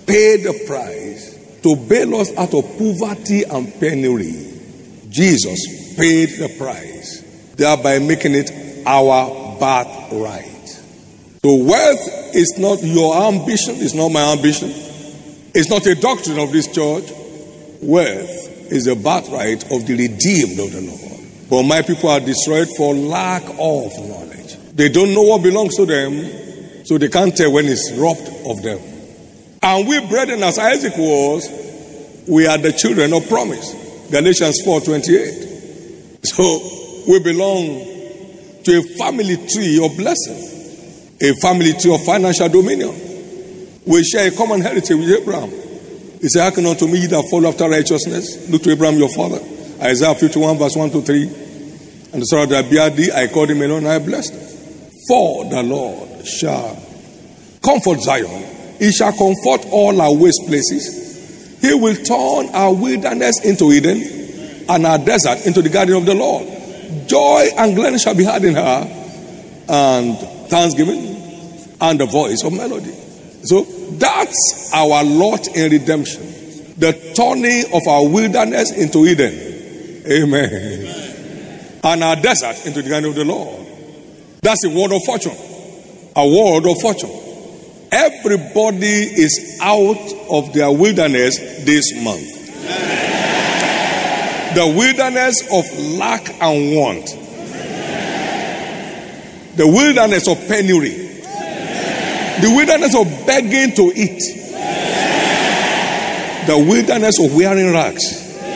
paid the price to bail us out of poverty and penury. Jesus paid the price, thereby making it our birthright. So wealth is not your ambition, it's not my ambition. It's not a doctrine of this church. Wealth is a birthright of the redeemed of the Lord. But my people are destroyed for lack of knowledge. They don't know what belongs to them, so they can't tell when it's robbed of them. And we, brethren, as Isaac was, we are the children of promise. Galatians 4:28. So we belong to a family tree of blessing, a family tree of financial dominion. We share a common heritage with Abraham. He said, hearken unto me, ye that follow after righteousness. Look to Abraham your father. Isaiah 51 verse 1-3. And the son that bear thee, I called him alone, and I blessed him. For the Lord shall comfort Zion. He shall comfort all our waste places. He will turn our wilderness into Eden, and our desert into the garden of the Lord. Joy and gladness shall be heard in her, and thanksgiving, and the voice of melody. So that's our lot in redemption. The turning of our wilderness into Eden. Amen. And our desert into the garden of the Lord. That's a word of fortune. A word of fortune. Everybody is out of their wilderness this month. The wilderness of lack and want. The wilderness of penury. The wilderness of begging to eat. The wilderness of wearing rags.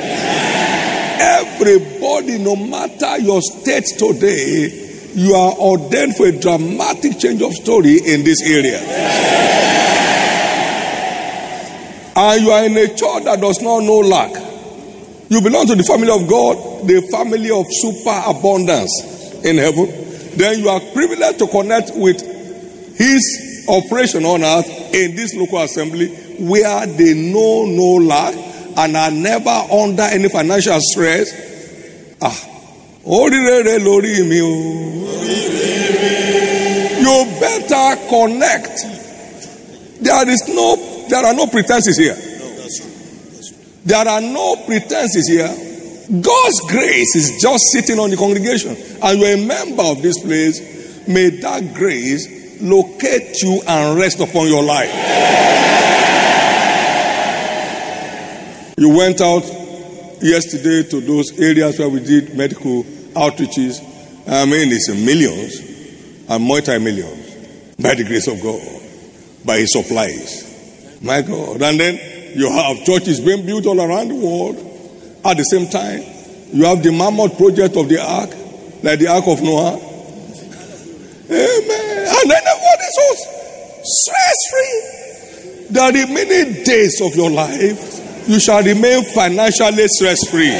Everybody, no matter your state today, you are ordained for a dramatic change of story in this area. And you are in a church that does not know lack. You belong to the family of God, the family of super abundance in heaven. Then you are privileged to connect with His operation on earth in this local assembly where they know no lack and are never under any financial stress. You better connect. There are no pretenses here. There are no pretenses here. God's grace is just sitting on the congregation, and you're a member of this place. May that grace locate you and rest upon your life. You went out yesterday to those areas where we did medical outreaches. I mean, it's millions and multi-millions by the grace of God, by His supplies. My God. And then you have churches being built all around the world. At the same time, you have the mammoth project of the ark, like the ark of Noah. Amen. And then everybody is so stress-free. The remaining days of your life, you shall remain financially stress-free.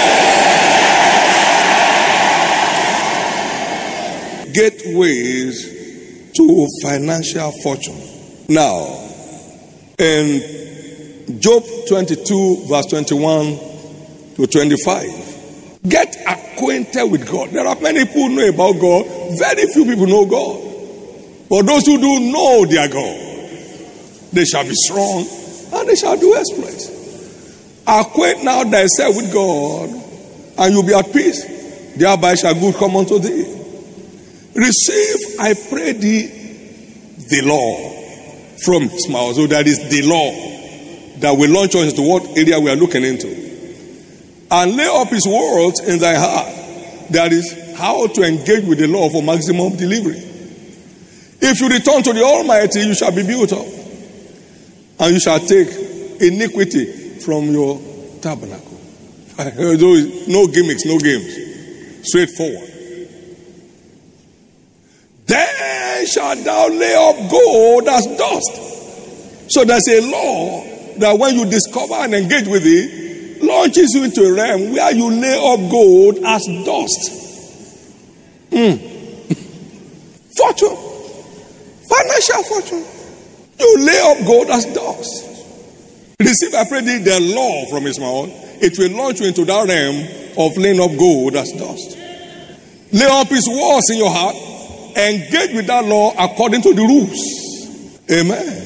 Gateways to financial fortune. Now, in Job 22 verse 21 to 25, get acquainted with God. There are many people who know about God. Very few people know God. But those who do know their God, they shall be strong and they shall do exploits. Acquaint now thyself with God, and you'll be at peace. Thereby shall good come unto thee. Receive, I pray thee, the law from His mouth. So that is the law that will launch us into what area we are looking into. And lay up His words in thy heart. That is how to engage with the law for maximum delivery. If you return to the Almighty, you shall be built up. And you shall take iniquity from your tabernacle. No gimmicks, no games. Straightforward. Then shalt thou lay up gold as dust. So there's a law that when you discover and engage with it, launches you into a realm where you lay up gold as dust. Fortune. Financial fortune. You lay up gold as dust. Receive, I pray thee, the law from His mouth. It will launch you into that realm of laying up gold as dust. Lay up His words in your heart. Engage with that law according to the rules. Amen.